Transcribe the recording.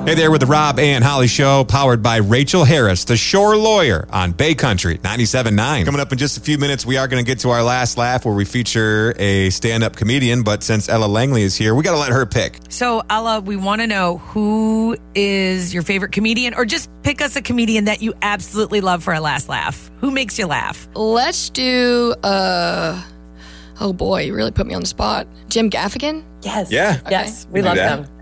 Hey there with the Rob and Holly Show, powered by Rachel Harris, the Shore Lawyer on Bay Country 97.9. Coming up in just a few minutes, we are going to get to our last laugh where we feature a stand-up comedian, but since Ella Langley is here, we got to let her pick. So, Ella, we want to know who is your favorite comedian, or just pick us a comedian that you absolutely love for a last laugh. Who makes you laugh? Let's do, oh boy, you really put me on the spot. Jim Gaffigan? Yes. Yeah. Yes, we Do love that. them.